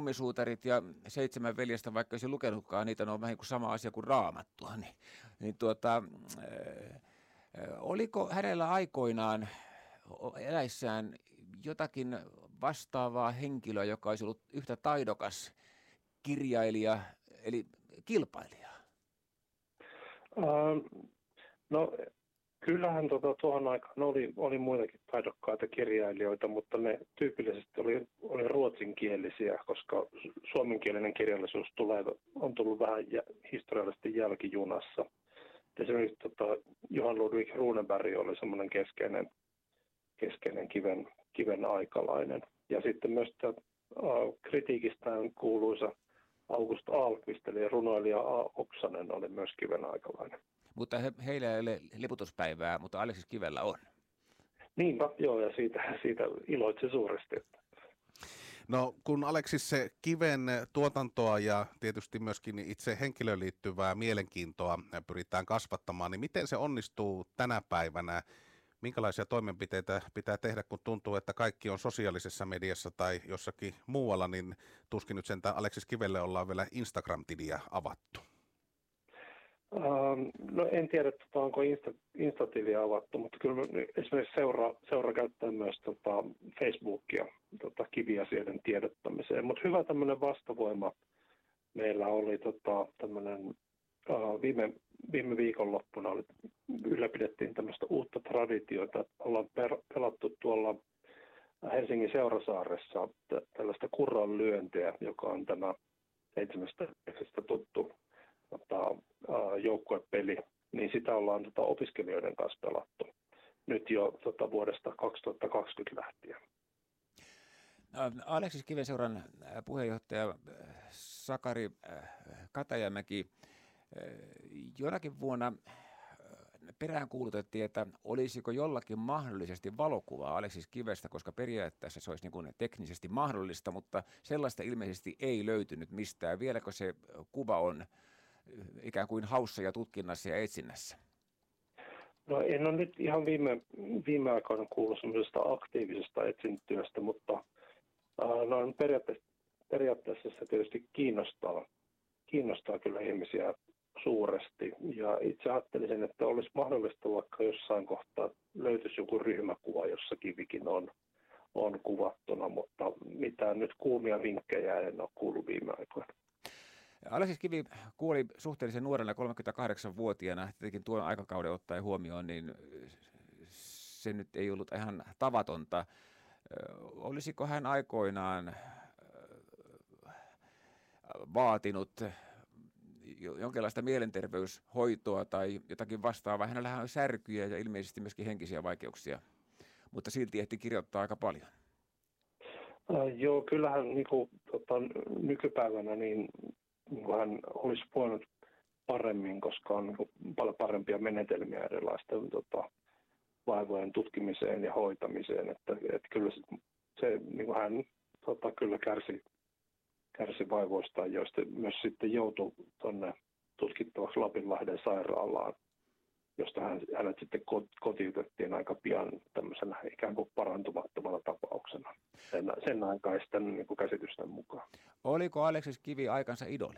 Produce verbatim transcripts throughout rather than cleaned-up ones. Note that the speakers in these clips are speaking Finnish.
Kummisuutarit ja Seitsemän veljestä, vaikka olisi lukenutkaan niitä, ne on vähän kuin sama asia kuin Raamattua. Niin, niin tuota, äh, oliko hänellä aikoinaan eläissään jotakin vastaavaa henkilöä, joka olisi ollut yhtä taidokas kirjailija, eli kilpailija? Uh, no kyllähän tota, tuohon aikaan oli, oli muitakin taidokkaita kirjailijoita, mutta ne tyypillisesti oli, oli ruotsinkielisiä, koska suomenkielinen kirjallisuus tulee, on tullut vähän jä, historiallisesti jälkijunassa. Esimerkiksi tota, Johan Ludwig Runeberg oli semmoinen keskeinen, keskeinen kiven, kiven aikalainen. Ja sitten myös tämä, uh, kritiikistään kuuluisa August Ahlqvist, eli runoilija A. Oksanen, oli myös kiven aikalainen. Mutta he, heillä ei ole liputuspäivää, mutta Aleksis Kivellä on. Niinpä, joo, ja siitä, siitä iloitse suuresti. No kun Aleksis se Kiven tuotantoa ja tietysti myöskin itse henkilöön liittyvää mielenkiintoa pyritään kasvattamaan, niin miten se onnistuu tänä päivänä? Minkälaisia toimenpiteitä pitää tehdä, kun tuntuu, että kaikki on sosiaalisessa mediassa tai jossakin muualla, niin tuskin nyt sentään Aleksis Kivelle ollaan vielä Instagram-tiliä avattu. No en tiedä, tota, onko Insta, Insta-tiliä avattu, mutta kyllä esimerkiksi seura, seura käyttää myös tota, Facebookia tota, kiviasioiden tiedottamiseen. Mutta hyvä tämmöinen vastavoima meillä oli tota, tämmöinen uh, viime, viime viikonloppuna oli, ylläpidettiin tämmöistä uutta traditiota, että ollaan per, pelattu tuolla Helsingin Seurasaaressa t- tällaista kurran lyöntiä, joka on tämä seitsemästä tuttu Tota, joukkuepeli, niin sitä ollaan tota, opiskelijoiden kanssa pelattu nyt jo tota, vuodesta kaksituhattakaksikymmentä lähtien. Aleksis Kivenseuran puheenjohtaja Sakari Katajamäki, jonakin vuonna peräänkuulutettiin, että olisiko jollakin mahdollisesti valokuvaa Aleksis Kivestä, koska periaatteessa se olisi niin kuin teknisesti mahdollista, mutta sellaista ilmeisesti ei löytynyt mistään. Vieläkö se kuva on ikään kuin haussa ja tutkinnassa ja etsinnässä? No en ole nyt ihan viime, viime aikoina kuullut semmoisesta aktiivisesta etsintyöstä, mutta äh, no, periaatteessa, periaatteessa se tietysti kiinnostaa, kiinnostaa kyllä ihmisiä suuresti. Ja itse ajattelisin, että olisi mahdollista vaikka jossain kohtaa löytyisi joku ryhmäkuva, jossa Kivikin on, on kuvattuna, mutta mitään nyt kuumia vinkkejä en ole kuullut viime aikoina. Aleksis Kivi kuoli suhteellisen nuorena kolmekymmentäkahdeksanvuotiaana, tietenkin tuon aikakauden ottaen huomioon, niin se nyt ei ollut ihan tavatonta. Olisiko hän aikoinaan vaatinut jonkinlaista mielenterveyshoitoa tai jotakin vastaavaa? Hänellähän on särkyjä ja ilmeisesti myöskin henkisiä vaikeuksia, mutta silti ehti kirjoittaa aika paljon. Äh, joo, kyllähän niin kuin, tota, nykypäivänä niin niin kuin hän olisi voinut paremmin, koska on niin paljon parempia menetelmiä erilaisten tota, vaivojen tutkimiseen ja hoitamiseen. Että, että kyllä se, se niin kuin hän tota, kyllä kärsi, kärsi vaivoistaan, joista myös sitten joutui tuonne tutkittavaksi Lapinlahden sairaalaan, josta hän, hänet sitten kotiutettiin aika pian tämmöisenä ikään kuin parantumattomana tapauksena sen, sen aikaisten niin kuin käsitysten mukaan. Oliko Aleksis Kivi aikansa idoli?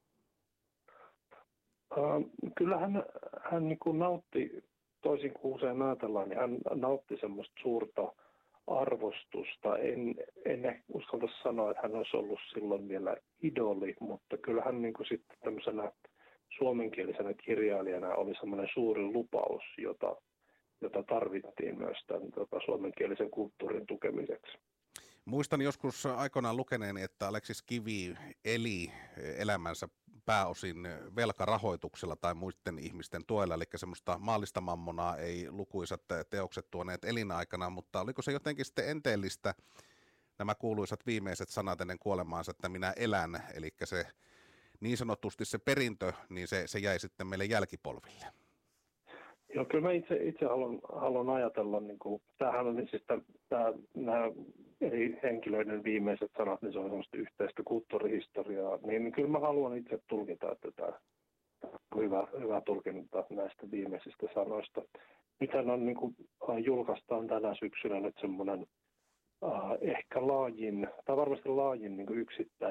Uh, kyllä hän, hän niin kuin nautti, toisin kuin usein ajatellaan, niin hän nautti semmoista suurta arvostusta. En, en uskalta sanoa, että hän olisi ollut silloin vielä idoli, mutta kyllä hän niin kuin sitten tämmöisenä suomenkielisenä kirjailijana oli semmoinen suuri lupaus, jota, jota tarvittiin myös tämän tota, suomenkielisen kulttuurin tukemiseksi. Muistan joskus aikoinaan lukeneeni, että Aleksis Kivi eli elämänsä pääosin velkarahoituksella tai muiden ihmisten tuella, eli semmoista maallista mammonaa ei lukuisat teokset tuoneet elinaikana, mutta oliko se jotenkin sitten enteellistä nämä kuuluisat viimeiset sanat ennen kuolemaansa, että minä elän, eli se niin sanotusti se perintö, niin se, se jäi sitten meille jälkipolville. Joo, kyllä mä itse, itse haluan, haluan ajatella, niin kuin, tämähän on siis tämä, nämä eri henkilöiden viimeiset sanat, niin se on semmoista yhteistä kulttuurihistoriaa, niin kyllä mä haluan itse tulkita, että tämä on hyvä, hyvä tulkinta näistä viimeisistä sanoista. Nythän on, niin kuin, julkaistaan tänä syksynä nyt semmoinen äh, ehkä laajin, tai varmasti laajin niin kuin yksittäinen